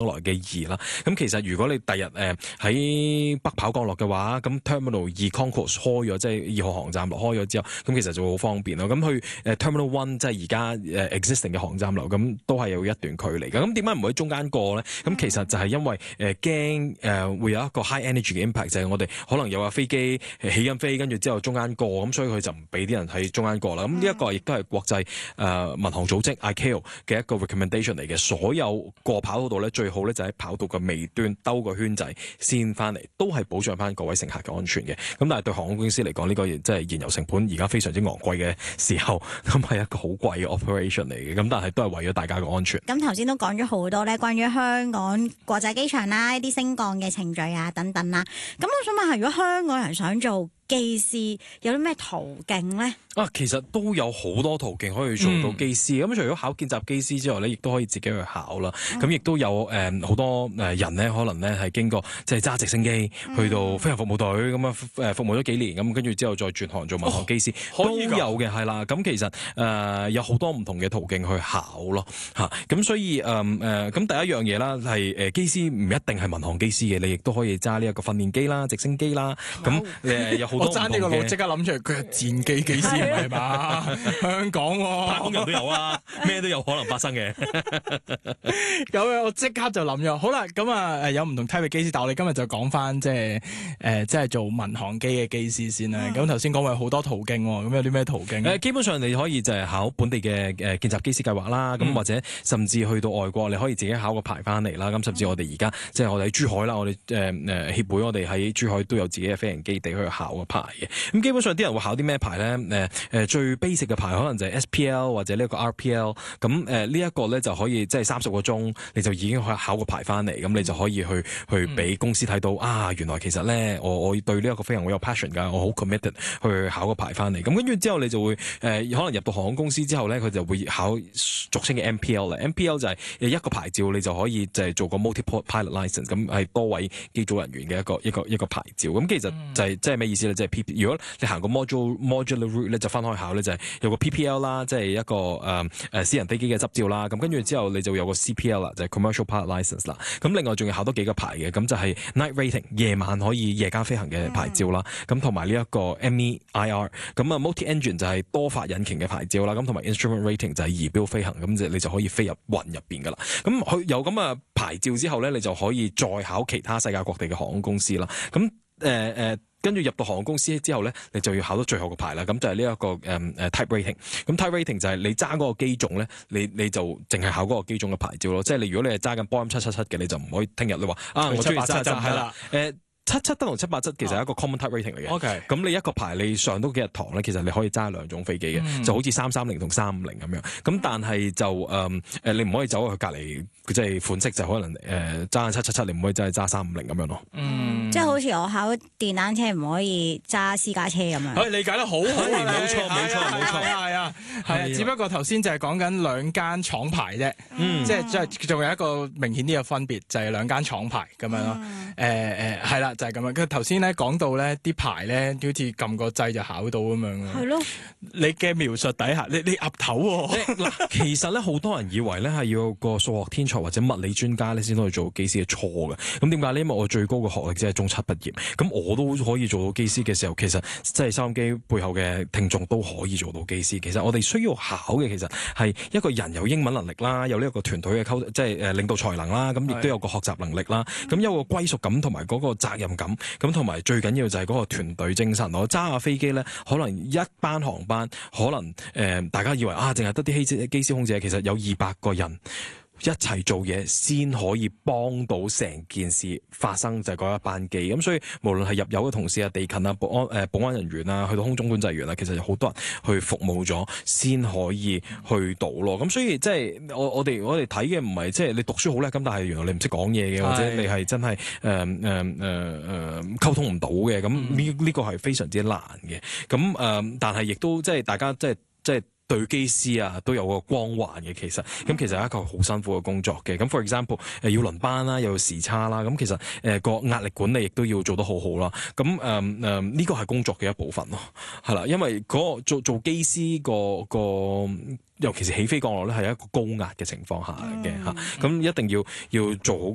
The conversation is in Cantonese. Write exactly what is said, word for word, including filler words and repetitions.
來嘅二啦。咁其實如果你第日誒喺北跑降落嘅話，咁 Terminal 二 Concourse 開咗，即係二號航站落開咗之後，咁其實就會好方便咯。咁去誒 Terminal One 即係而家誒 existing 嘅航站樓，咁都係有一段距離嘅。咁點解唔會喺中間過咧？咁其實就係因為誒驚誒會有一個 high energy 嘅 impact，就係我哋可能有架飛機起緊飛，跟住之後中間過，咁所以佢就唔俾啲人喺中間過啦。咁呢一個亦都係國際誒、呃、民航組織 I C A O 嘅一個 recommendation 嚟嘅。所有過跑嗰度咧，最好咧就喺跑道嘅尾端兜個圈仔先翻嚟，都係保障翻各位乘客嘅安全嘅。咁但係對航空公司嚟講，呢、這個即係燃油成本而家非常之昂貴嘅時候，咁係一個好貴嘅 operation 嚟嘅。咁但係都係為咗大家嘅安全。 咁頭先都講咗好多咧，關於香港國際機場啦，一啲升降嘅程序啊等等啦。咁我想問下，如果香港人想做機師，有啲咩途徑咧？ 啊，其實都有好多途徑可以做到機師。咁、嗯、除咗考見習機師之外咧，亦都可以自己去考啦。咁亦、嗯、都有誒好、呃、多誒人咧，可能咧係經過即係揸直升機去到飛行服務隊咁啊誒服務咗幾年，咁跟住之後再轉行做民航機師、哦、都有嘅，係啦。咁其實誒、呃、有好多唔同嘅途徑去考咯嚇。咁、啊、所以誒誒咁第一樣嘢啦，係誒機師唔一定係民航機師嘅，你亦都可以揸呢一個訓練機啦、直升機啦。咁誒、呃、有好多唔同嘅。我揸呢個路即刻諗出嚟，佢係戰機機師。係嘛？香港喎、啊，太空人都有啊，咩都有可能發生嘅。 咁樣我即刻就諗咗，好啦，咁啊誒有唔同 type 嘅機師，但我哋今日就講翻即係誒即係做民航機嘅機師先啦。咁頭先講話好多途徑，咁有啲咩途徑？ 誒基本上你可以就係考本地嘅誒見習機師計劃啦，咁、嗯、或者甚至去到外國，你可以自己考個牌翻嚟啦。咁甚至我哋而家即係我哋喺珠海啦，我哋誒誒協會，我哋喺珠海都有自己嘅飛行基地去考個牌嘅。咁基本上啲人會考啲咩牌咧？誒誒、呃、最 basic 嘅牌可能就係 S P L 或者呢一個 R P L， 咁誒、呃這個、呢一個咧就可以即係三十個鐘你就已經可以考個牌翻嚟，咁你就可以去去俾公司睇到、嗯、啊，原來其實咧我我對呢一個飛行我有 passion 㗎，我好 committed 去考個牌翻嚟。咁跟住之後你就會誒、呃、可能入到航空公司之後咧，佢就會考俗稱嘅 M P L 啦。M P L 就係一個牌照你就可以就係做個 multiple pilot license， 咁係多位機組人員嘅一個一個一個牌照。咁其實就係即係咩意思咧？即係 P P。如果你行個 module modular route 咧，就分開考咧，就係有個 P P L 啦，即係一個誒誒、呃、私人飛機嘅執照啦。咁跟住之後你就有個 C P L 啦，就係 commercial pilot license 啦。咁另外仲要考多幾個牌嘅，咁就係 night rating 夜晚可以夜間飛行嘅牌照啦。咁同埋呢一個 M E I R， 咁啊 multi engine 就係多發引擎嘅牌照啦。咁同埋 instrument rating 就係儀表飛行，咁就你就可以飛入雲入邊噶啦。咁佢有咁嘅牌照之後咧，你就可以再考其他世界各地嘅航空公司啦。咁誒誒。跟住入到航空公司之後咧，你就要考到最後個牌啦。咁就係呢一個誒誒、呃、type rating。咁 type rating 就係你揸嗰個機種咧，你你就淨係考嗰個機種嘅牌照咯。即係你如果你係揸緊波音七七七嘅，你就唔可以聽日你話啊，我中意揸就係啦。誒七七得同七八七其實係一個 common type rating 嚟嘅。OK。咁你一個牌你上到幾日堂咧，其實你可以揸兩種飛機嘅，嗯、就好似三三零同三五零咁樣。咁但係就誒誒、呃，你唔可以走去隔離，即係款式就可能誒揸七七七，你唔可以真係揸三五零咁樣咯。嗯， 即係好似我考電單車唔可以揸私家車咁樣。 可以理解得好好， 冇錯冇錯冇錯， 係啊係啊，只不過頭先就係講緊兩間廠牌啫，即係即係仲有一個明顯啲嘅分別，就係兩間廠牌咁樣咯。誒誒係啦。就係咁樣，佢頭先咧講到咧啲牌咧，好似撳個掣就考到咁樣。係咯，你嘅描述底下，你你岌頭喎。 嗱，其實咧好多人以為咧係要個數學天才或者物理專家咧先可以做到機師嘅，錯嘅。咁點解呢？因為我最高嘅學歷只係中七畢業，咁我都可以做到機師嘅時候，其實即係收音機背後嘅聽眾都可以做到機師。其實我哋需要考嘅其實係一個人有英文能力啦，有呢一個團隊嘅溝，即係誒領導才能啦，咁亦都有個學習能力啦，咁有個歸屬感同埋嗰個責任感，咁同埋最緊要就係嗰個團隊精神。我揸下飛機咧，可能一班航班，可能誒、呃、大家以為啊，淨係得啲機師、機師空姐，其實有二百個人一齊做嘢先可以幫到成件事發生，就係嗰一班機。咁所以無論係入油嘅同事啊、地勤啊、保安誒、呃、保安人員啊，去到空中管制員啊，其實有好多人去服務咗先可以去到咯。咁所以即係我我哋我哋睇嘅唔係即係你讀書好叻，咁但係原來你唔識講嘢嘅，或者你係真係誒誒誒誒溝通唔到嘅。咁呢呢個係非常之難嘅。咁誒、呃，但係亦都即係大家即係即係。對機師啊都有個光環嘅，其實咁其實係一個好辛苦嘅工作嘅。咁 for example 誒要輪班啦，又要時差啦，咁其實誒個壓力管理亦都要做得好好啦。咁誒誒呢個係工作嘅一部分咯，係啦，因為嗰個做做機師個個尤其是起飛降落咧係一個高壓嘅情況下嘅嚇，咁、嗯、一定要要做好。